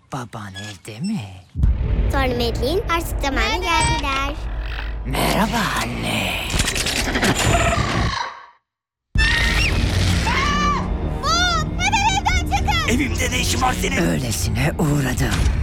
Baban evde mi? Sonra Medlin artık zamanı geldiler. Merhaba anne. Bob, hemen evden çıkın. Evimde ne işin var senin? Öylesine uğradım.